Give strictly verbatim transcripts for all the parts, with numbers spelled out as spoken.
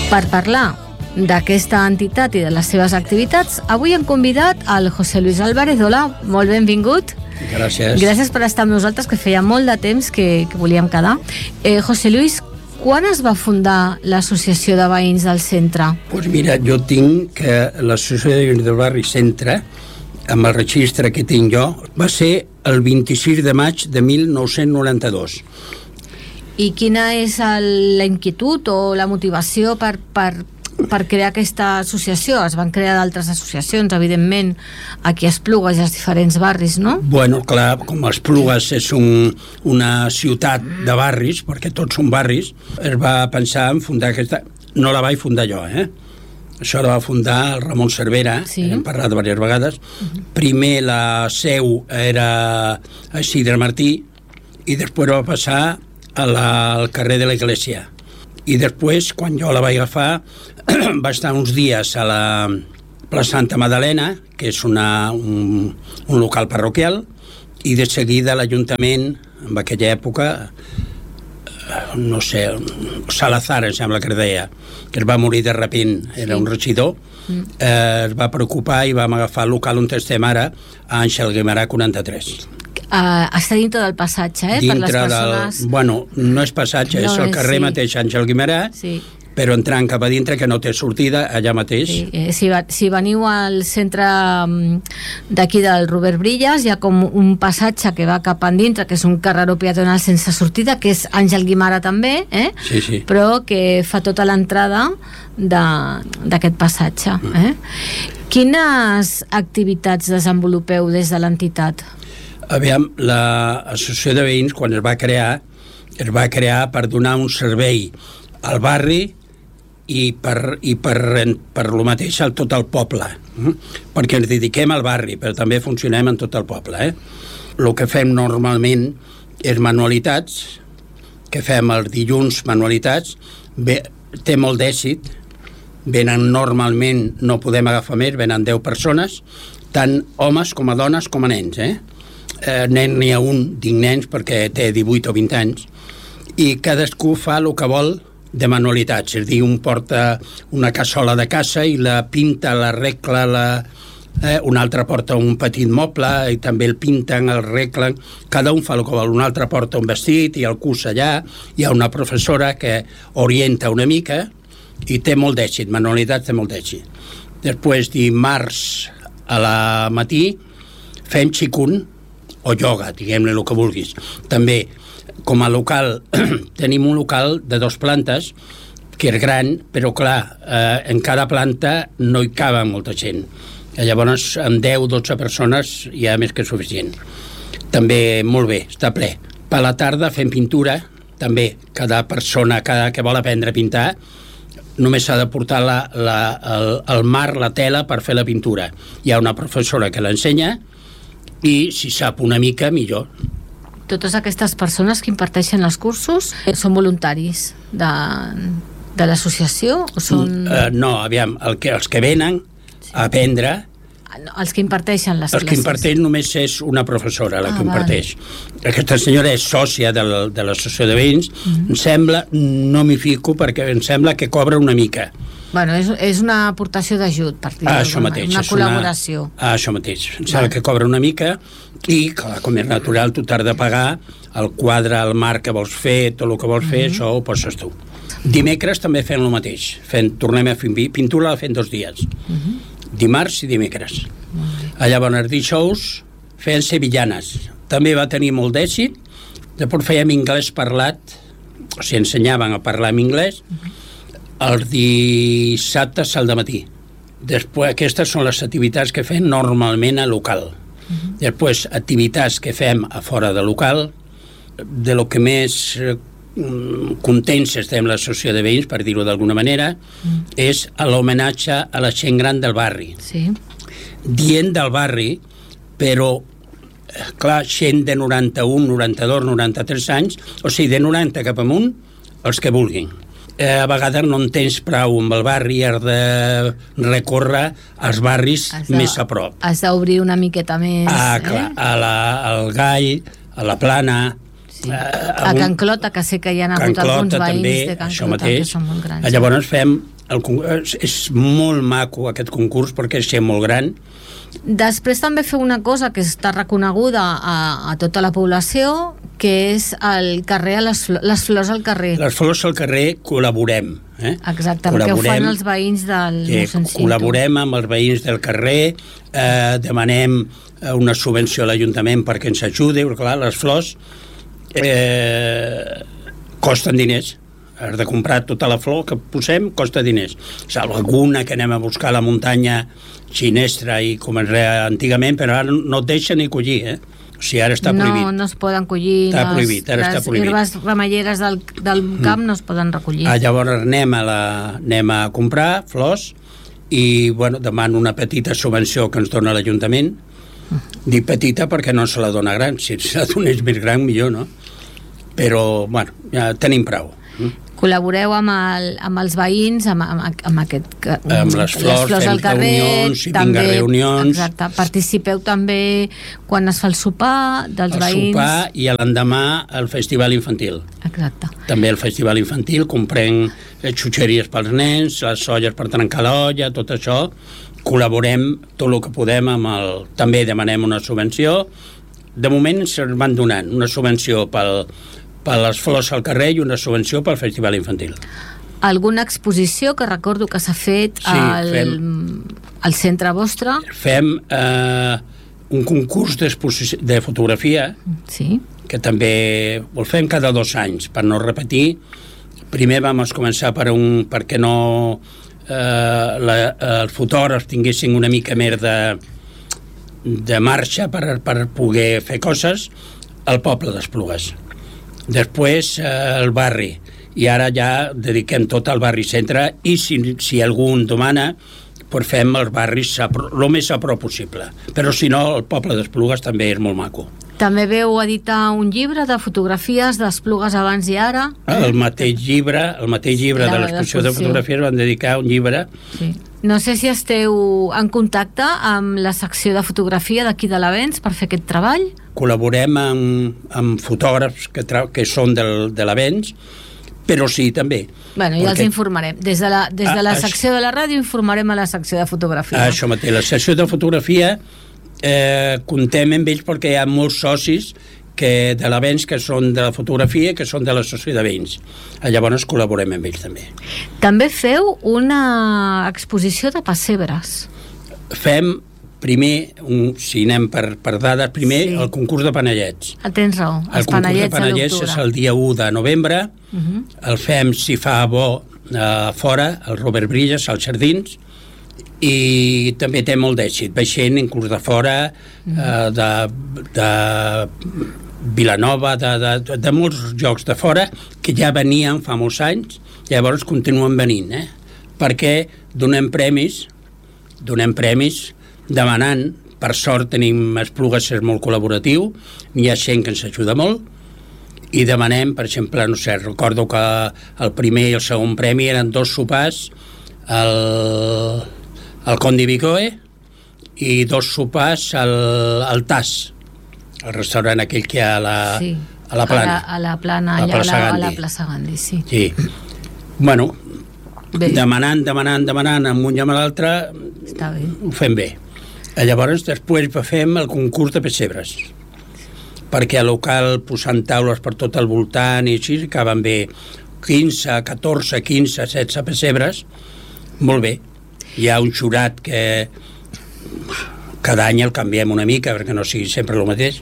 Per parlar d'aquesta entitat i de les seves activitats, avui hem convidat al José Luis Álvarez. Hola, molt benvingut. Gràcies. Gràcies per estar amb nosaltres, que feia molt de temps que, que volíem quedar. Eh, José Luis, quan es va fundar l'Associació de Veïns del Centre? Doncs pues mira, jo tinc que l'Associació de Veïns del Barri Centre, amb el registre que tinc jo, va ser el vint-i-sis de maig de mil nou-cents noranta-dos. I quina és el, la inquietud o la motivació per, per, per crear aquesta associació? Es van crear d'altres associacions, evidentment, aquí a Esplugues i als diferents barris, no? Bueno, clar, com Esplugues és un, una ciutat de barris, perquè tots són barris, es va pensar en fundar aquesta... No la vaig fundar jo, eh? Això la va fundar el Ramon Cervera, sí. Hem parlat diverses vegades. Uh-huh. Primer la seu era a Isidre Martí i després va passar a la, al carrer de l'Església. I després, quan jo la vaig agafar, va estar uns dies a la plaça Santa Madalena, que és una, un, un local parroquial, i de seguida l'Ajuntament, en aquella època, no sé, Salazar, em sembla que es deia, que es va morir de repent, era sí. un regidor, mm. eh, es va preocupar i vam agafar el local on estem ara, a Àngel Guimerà quaranta-tres. Uh, està dintre del passatge, eh? Dintre per les persones... del... Bueno, no és passatge, no és el carrer sí. mateix Àngel Guimerà, sí. però entrant cap a dintre, que no té sortida, allà mateix. Sí. Eh, si, va, si veniu al centre d'aquí del Robert Brillas, hi ha com un passatge que va cap endintre, que és un carreró peatonal sense sortida, que és Àngel Guimerà també, eh? sí, sí. però que fa tota l'entrada d'aquest passatge. Eh? Mm. Quines activitats desenvolupeu des de l'entitat? Aviam, l'Associació de Veïns, quan es va crear, es va crear per donar un servei al barri i per, i per, per lo mateix a tot el poble, eh? perquè ens dediquem al barri, però també funcionem en tot el poble. Eh? El que fem normalment és manualitats, que fem els dilluns manualitats, bé, té molt d'èxit, venen normalment, no podem agafar més, venen deu persones, tant homes com a dones com a nens, eh? Eh, nen n'hi ha un, dic nens perquè té divuit o vint anys, i cadascú fa el que vol de manualitats, és a dir, un porta una cassola de casa i la pinta, la regla, la, eh, un altre porta un petit moble i també el pinten, el reglen, cada un fa el que vol, un altre porta un vestit i el cus allà, hi ha una professora que orienta una mica i té molt d'èxit, manualitats té molt d'èxit. Després, dimarts a la matí fem xicun o ioga, diguem-ne el que vulguis. També, com a local, tenim un local de dos plantes, que és gran, però clar, eh, en cada planta no hi cava molta gent. I llavors, amb deu o dotze persones hi ha més que suficient. També, molt bé, està ple. Per la tarda fem pintura, també, cada persona, cada que vol aprendre a pintar, només s'ha de portar la, la, el, el mar, la tela, per fer la pintura. Hi ha una professora que l'ensenya, i si sap una mica, millor. Totes aquestes persones que imparteixen els cursos són voluntaris de, de l'associació o són... Uh, no, aviam, el que, els que venen sí. a aprendre... No, els que imparteixen les classes. Els que imparteix només és una professora, la ah, que imparteix. Vale. Aquesta senyora és sòcia de, la, de l'associació de veïns, mm-hmm. em sembla, no m'hi fico perquè em sembla que cobra una mica. Bueno, és, és una aportació d'ajut, per dir-ho, ah, això mateix, una col·laboració. Una, ah, això mateix. Em sembla que cobra una mica i, clar, com és natural, tu t'has de pagar el quadre, el marc que vols fer, tot el que vols fer, mm-hmm. això ho poses tu. Dimecres també fem el mateix. Fem, tornem a fer pintura, la fem dos dies. Mm-hmm. Dimarts i dimecres. Mm-hmm. Llavors, dijous feien sevillanes. També va tenir molt d'èxit. Després fèiem anglès parlat, o sigui, ensenyaven a parlar en anglès, mm-hmm. els dissabtes al dematí. Després, aquestes són les activitats que fem normalment a local. Uh-huh. Després, activitats que fem a fora de local, de lo que més eh, contents estem l'associació de veïns, per dir-ho d'alguna manera, uh-huh. és l'homenatge a la gent gran del barri. Sí. Dient del barri, però clar, gent de noranta-un, noranta-dos, noranta-tres anys, o sigui, de noranta cap amunt, els que vulguin. Eh, a vegades no en tens prou amb el barri, has de recórrer als barris de, més a prop. Has d'obrir una miqueta més. Ah, clar, eh? a la, al Gall, a la Plana, sí. sí. A Can Clota, que sé que hi ha hagut Can alguns Clota, veïns també, de Can això Clota, mateix. que són molt grans. Llavors fem... El, és molt maco aquest concurs perquè és molt gran. Després també feu una cosa que està reconeguda a, a tota la població, que és el carrer, les, les flors al carrer. Les flors al carrer col·laborem. Eh? Exacte, perquè ho fan els veïns del mossèn Cinto. Col·laborem amb els veïns del carrer, eh, demanem una subvenció a l'Ajuntament perquè ens ajudi, perquè clar, les flors eh, costen diners. Has de comprar tota la flor que posem, costa diners. Salvo alguna que anem a buscar a la muntanya xinestra i com es reia antigament, però ara no et deixen ni collir, eh? O sigui, ara està prohibit. No, no es poden collir. Està prohibit, ara està prohibit. Les herbes remeieres del, del camp mm. no es poden recollir. Ah, llavors anem a, la, anem a comprar flors i, bueno, demano una petita subvenció que ens dona l'Ajuntament. Mm. Dic petita perquè no se la dona gran. Si se la donés més gran, millor, no? Però, bueno, ja tenim prou. Mm. Col·laboreu amb, el, amb els veïns, amb, amb, amb aquest... Amb les flors, les flors al carrer, reunions, si també, vinga reunions... Exacte, participeu també quan es fa el sopar dels el veïns... El sopar i a l'endemà el festival infantil. Exacte. També el festival infantil, comprem xutxeries pels nens, les olles per trencar l'olla, tot això. Col·laborem tot el que podem amb el... També demanem una subvenció. De moment se'ns van donant una subvenció pel... per les flors al carrer i una subvenció pel festival infantil. Alguna exposició que recordo que s'ha fet sí, al, fem, al centre vostre? Fem eh, un concurs de fotografia sí. que també el fem cada dos anys per no repetir. Primer vam començar per un, perquè no eh, la, els fotògrafs tinguessin una mica més de, de marxa per, per poder fer coses al poble d'Esplugues. Després eh, el barri, i ara ja dediquem tot al barri centre i si, si algú en demana pues fem els barris el més a prop possible, però si no el poble d'Esplugues també és molt maco. També veu editar un llibre de fotografies d'Esplugues abans i ara? El mateix llibre, el mateix llibre de l'exposició de fotografies van dedicar un llibre. Sí. No sé si esteu en contacte amb la secció de fotografia d'aquí de l'Avenç per fer aquest treball? Col·laborem amb, amb fotògrafs que, que són del, de l'Avenç, però sí, també. Bueno, ja els informarem. Des de la, des de la secció de la ràdio informarem a la secció de fotografia. Això mateix, la secció de fotografia eh, comptem amb ells perquè hi ha molts socis que de l'Avenç que són de la fotografia que són de l'associació de veïns. Llavors col·laborem amb ells també. També feu una exposició de pessebres. Fem primer, un, si anem per, per dades, primer sí. el concurs de panellets. Ah, tens raó, els el concurs de panellets és el dia u de novembre, uh -huh. el fem, si fa bo, a fora, al Robert Brillas, als Jardins, i també té molt d'èxit, vaixent inclús de fora, uh -huh. eh, de, de Vilanova, de, de, de molts jocs de fora, que ja venien fa molts anys, llavors continuen venint, eh? Perquè donem premis, donem premis, demanant, per sort tenim Esplugues, és molt col·laboratiu, hi ha gent que ens ajuda molt, i demanem, per exemple, no sé, recordo que el primer i el segon premi eren dos sopars al, al Conde Bicoe i dos sopars al, al T A S, el restaurant aquell que hi ha a la, sí, a la Plana. A la, a la Plana, allà a la, a la plaça Gandhi, sí. Sí. Bueno, bé. demanant, demanant, demanant, amb un i amb l'altre, ho fem bé. Llavors, després fem el concurs de pessebres, perquè al local posant taules per tot el voltant i així, acaben bé quinze, catorze, quinze, setze pessebres, molt bé. Hi ha un jurat que cada any el canviem una mica perquè no sigui sempre el mateix,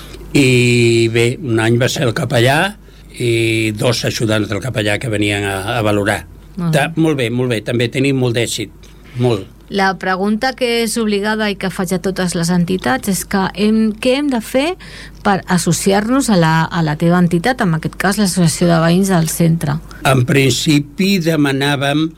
i bé, un any va ser el capellà i dos ajudants del capellà que venien a, a valorar. Uh-huh. Ta, molt bé, molt bé, també tenim molt d'èxit, molt. La pregunta que és obligada i que faig a totes les entitats és que hem, què hem de fer per associar-nos a la, a la teva entitat, en aquest cas l'Associació de Veïns del Centre? En principi demanàvem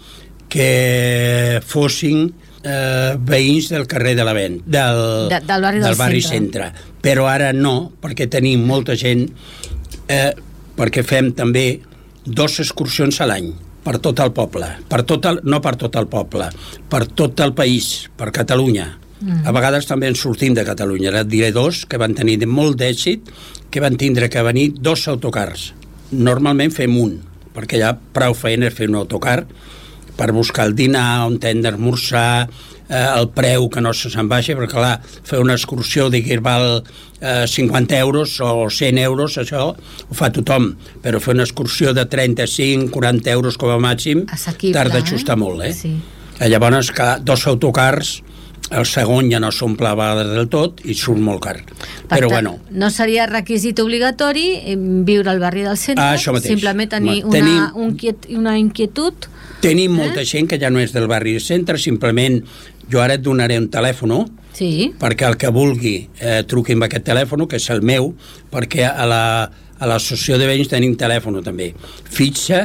que fossin eh, veïns del carrer de l'Avenç, del, de, del barri, del del barri centre. centre. Però ara no, perquè tenim molta gent, eh, perquè fem també dos excursions a l'any per tot el poble, per tot el, no per tot el poble, per tot el país, per Catalunya. Mm. A vegades també en sortim de Catalunya. Ara et diré dos que van tenir molt d'èxit, que van tindre que venir dos autocars. Normalment fem un, perquè hi ha prou feina fer un autocar per buscar el dinar, on hem d'esmorzar, eh, el preu que no se se'n baixa, perquè clar, fer una excursió que val eh, cinquanta euros o cent euros, això ho fa tothom, però fer una excursió de trenta-cinc, quaranta euros com a màxim, t'has d'ajustar eh? molt, eh? Sí. Llavors, que dos autocars, el segon ja no s'omple a vegades del tot i surt molt car. Per però bueno... No seria requisit obligatori viure al barri del centre, ah, simplement tenir una, tenim, un quiet, una inquietud. Tenim eh? molta gent que ja no és del barri del centre, simplement jo ara et donaré un telèfon, sí. perquè el que vulgui eh, truqui amb aquest telèfon, que és el meu, perquè a la, a l'associació de veïns tenim telèfon també, fitxa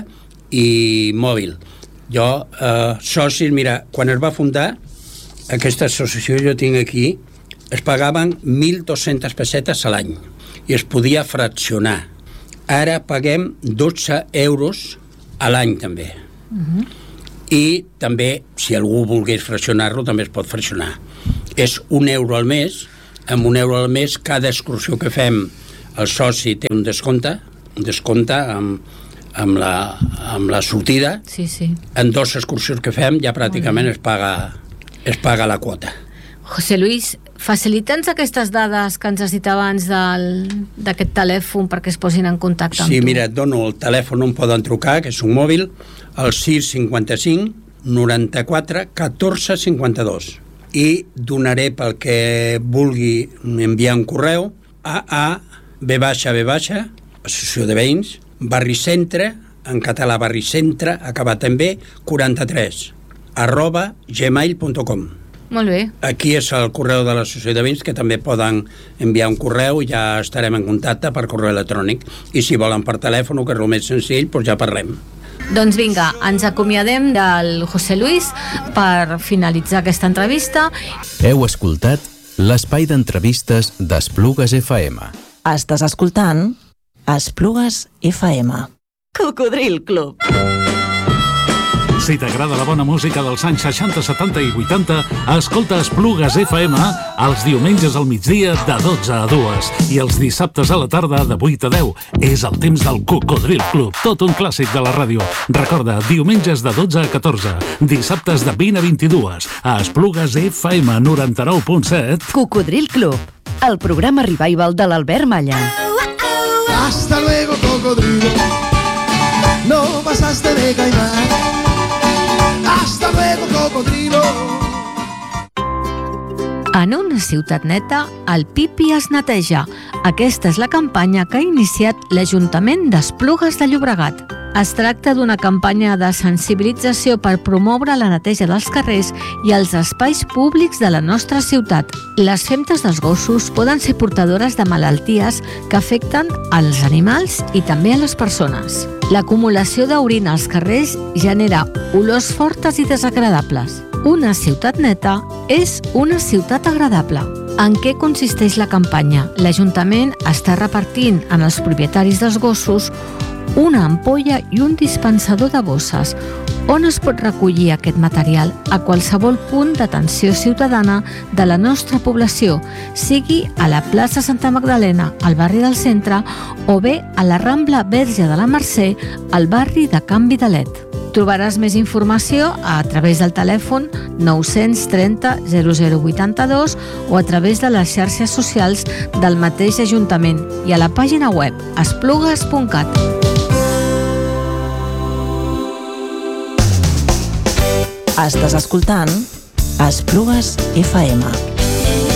i mòbil. Jo, eh, socis, mira, quan es va fundar aquesta associació, jo tinc aquí, es pagaven mil dos-centes pessetes a l'any i es podia fraccionar. Ara paguem dotze euros a l'any també. Uh-huh. I també, si algú volgués fraccionar-lo, també es pot fraccionar. És un euro al mes, amb un euro al mes cada excursió que fem el soci té un descompte, un descompte amb, amb, la, amb la sortida. Sí, sí. En dues excursions que fem ja pràcticament es paga es paga la quota. José Luis, facilita'ns aquestes dades que ens has dit abans d'aquest telèfon perquè es posin en contacte amb sí, tu. Sí, mira, et dono el telèfon on poden trucar, que és un mòbil, el sis cinquanta-cinc noranta-quatre catorze cinquanta-dos. I donaré pel que vulgui enviar un correu a a b baixa b baixa, associació de veïns, barri centre, en català barri centre, acabat en B, quaranta-tres. arroba gmail punt com. Molt bé. Aquí és el correu de l'associació de veïns, que també poden enviar un correu i ja estarem en contacte per correu electrònic. I si volen per telèfon, que és el més senzill, doncs ja parlem. Doncs vinga, ens acomiadem del José Luis per finalitzar aquesta entrevista. Heu escoltat l'espai d'entrevistes d'Esplugues F M. Estàs escoltant Esplugues F M. Cocodril Club. Si t'agrada la bona música dels anys seixanta, setanta i vuitanta, escolta Esplugues F M els diumenges al migdia de dotze a dues i els dissabtes a la tarda de vuit a deu. És el temps del Cocodril Club, tot un clàssic de la ràdio. Recorda, diumenges de dotze a catorze, dissabtes de vint a vint-i-dues, a Esplugues F M noranta-nou punt set. Cocodril Club, el programa revival de l'Albert Malla. Hasta luego, cocodrilo. No pasaste de caimán. Hasta luego, cocodrilo. En una ciutat neta, el pipi es neteja. Aquesta és la campanya que ha iniciat l'Ajuntament d'Esplugues de Llobregat. Es tracta d'una campanya de sensibilització per promoure la neteja dels carrers i els espais públics de la nostra ciutat. Les femtes dels gossos poden ser portadores de malalties que afecten als animals i també a les persones. L'acumulació d'orina als carrers genera olors fortes i desagradables. Una ciutat neta és una ciutat agradable. En què consisteix la campanya? L'Ajuntament està repartint en els propietaris dels gossos una ampolla i un dispensador de bosses. On es pot recollir aquest material? A qualsevol punt d'atenció ciutadana de la nostra població, sigui a la plaça Santa Magdalena, al barri del centre, o bé a la Rambla Verge de la Mercè, al barri de Can Vidalet. Trobaràs més informació a través del telèfon nou-cents trenta zero zero vuitanta-dos o a través de les xarxes socials del mateix Ajuntament i a la pàgina web esplugues punt cat. Estàs escoltant Esplugues F M.